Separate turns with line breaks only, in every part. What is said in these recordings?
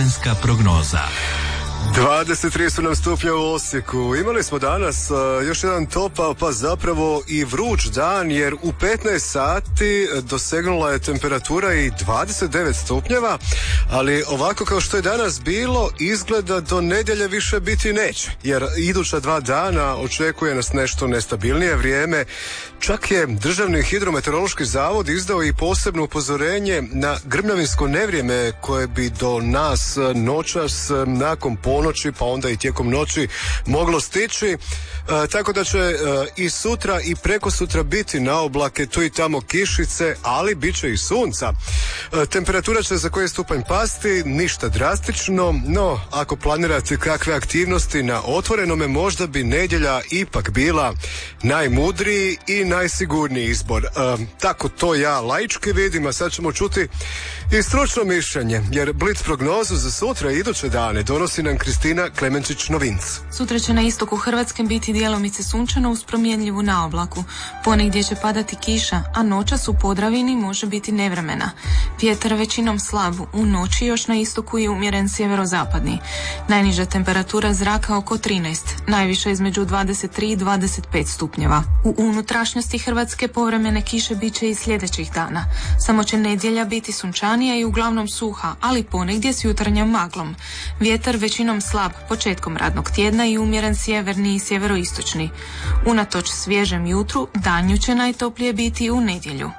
Vremenska prognoza.
23 su nam stupnja u Osijeku. Imali smo danas još jedan topao, pa zapravo i vruć dan, jer u 15 sati dosegnula je temperatura i 29 stupnjeva, ali ovako kao što je danas bilo, izgleda do nedjelje više biti neće, jer iduća 2 dana očekuje nas nešto nestabilnije vrijeme. Čak je Državni hidrometeorološki zavod izdao i posebno upozorenje na grmljavinsko nevrijeme koje bi do nas noćas nakon ponoći, pa onda i tijekom noći moglo stići, tako da će i sutra i prekosutra biti na oblake, tu i tamo kišice, ali bit će i sunca. Temperatura će za koji stupanj pasti, ništa drastično, no ako planirate kakve aktivnosti na otvorenome, možda bi nedjelja ipak bila najmudriji i najsigurniji izbor. Tako to ja laički vidim, a sad ćemo čuti i stručno mišljenje, jer Blitz prognozu za sutra i iduće dane donosi nam Kristina Klemenčić-Novinc.
Sutra će na istoku Hrvatske biti djelomice sunčano uz promjenljivu naoblaku. Ponegdje će padati kiša, a noćas u Podravini može biti nevremena. Vjetar većinom slab, u noći još na istoku je umjeren sjeverozapadni. Najniža temperatura zraka oko 13, najviša između 23 i 25 stupnjeva. U unutrašnjosti Hrvatske povremene kiše bit će i sljedećih dana. Samo će nedjelja biti sunčanija i uglavnom suha, ali ponegdje s jutarnjom maglom. Vjetar većinom slab početkom radnog tjedna i umjeren sjeverni i sjeveroistočni. Unatoč svježem jutru, danju će najtoplije biti u nedjelju.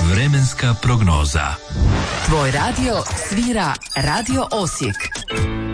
Vremenska prognoza.
Tvoj radio svira Radio Osijek.